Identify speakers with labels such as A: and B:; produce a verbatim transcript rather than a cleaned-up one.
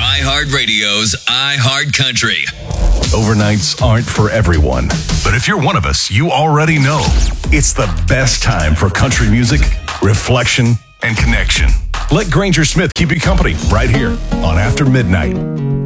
A: iHeartRadio's iHeartCountry.
B: Overnights aren't for everyone, but if you're one of us, you already know it's the best time for country music, reflection, and connection. Let Granger Smith keep you company right here on After Midnight.